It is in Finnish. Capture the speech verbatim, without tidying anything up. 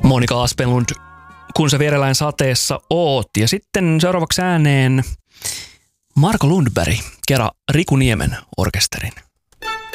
Monika Aspelund, Kun sä vierellään sateessa oot. Ja sitten seuraavaksi ääneen Marko Lundberg, kera Riku Niemen orkesterin.